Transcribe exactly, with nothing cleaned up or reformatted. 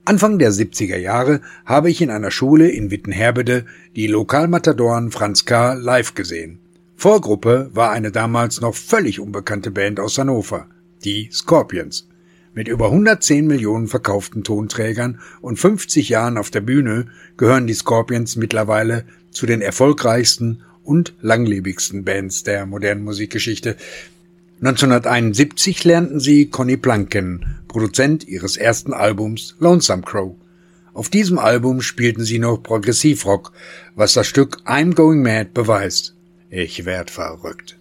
Anfang der siebziger Jahre habe ich in einer Schule in Wittenherbede die Lokalmatadoren Franz K. live gesehen. Vorgruppe war eine damals noch völlig unbekannte Band aus Hannover, die Scorpions. Mit über hundertzehn Millionen verkauften Tonträgern und fünfzig Jahren auf der Bühne gehören die Scorpions mittlerweile zu den erfolgreichsten und langlebigsten Bands der modernen Musikgeschichte. neunzehnhunderteinundsiebzig lernten sie Conny Plank kennen, Produzent ihres ersten Albums Lonesome Crow. Auf diesem Album spielten sie noch Progressivrock, was das Stück I'm Going Mad beweist. Ich werd verrückt.